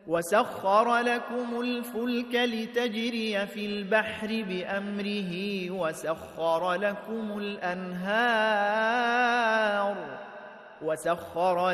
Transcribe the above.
وسخر لكم الفلك لتجري في البحر بأمره وسخر لكم الأنهار